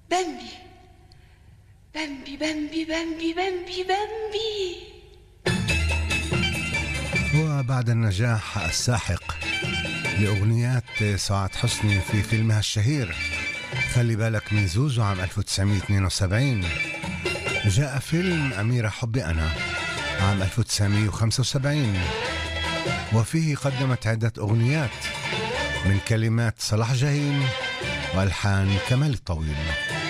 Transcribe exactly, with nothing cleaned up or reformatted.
بامبي بامبي بامبي بامبي بامبي بامبي. وبعد النجاح الساحق لأغنيات سعاد حسني في فيلمها الشهير خلي بالك من زوزو عام ألف وتسعمية واثنين وسبعين، جاء فيلم أميرة حبي أنا عام ألف وتسعمية وخمسة وسبعين، وفيه قدمت عدة أغنيات من كلمات صلاح جاهين وألحان كمال الطويل.